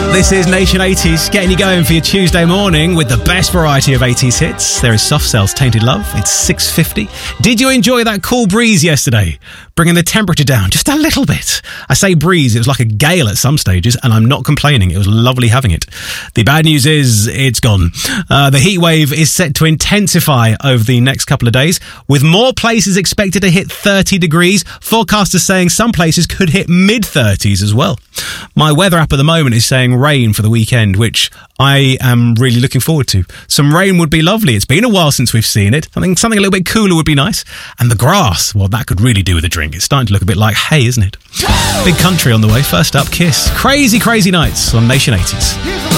This is Nation 80s, getting you going for your Tuesday morning with the best variety of 80s hits. There is Soft Cell's Tainted Love. It's 6:50. Did you enjoy that cool breeze yesterday? Bringing the temperature down just a little bit. I say breeze, it was like a gale at some stages, and I'm not complaining. It was lovely having it. The bad news is it's gone. The heat wave is set to intensify over the next couple of days, with more places expected to hit 30 degrees. Forecasters saying some places could hit mid-30s as well. My weather app at the moment is saying rain for the weekend, which I am really looking forward to. Some rain would be lovely. It's been a while since we've seen it. Something a little bit cooler would be nice. And the grass, well, that could really do with a drink. It's starting to look a bit like hay, isn't it? Big Country on the way. First up, Kiss. Crazy, crazy nights on Nation 80s.